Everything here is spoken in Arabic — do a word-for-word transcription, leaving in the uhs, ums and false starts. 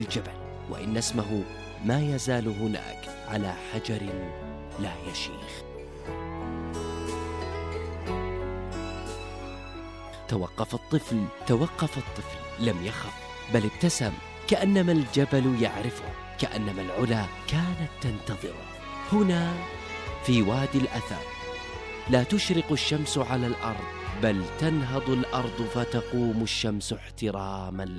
الجبل، وإن اسمه ما يزال هناك على حجر لا يشيخ. توقف الطفل توقف الطفل لم يخف، بل ابتسم، كأنما الجبل يعرفه، كأنما العلا كانت تنتظره. هنا في وادي الأثر لا تشرق الشمس على الأرض، بل تنهض الأرض فتقوم الشمس احتراما له.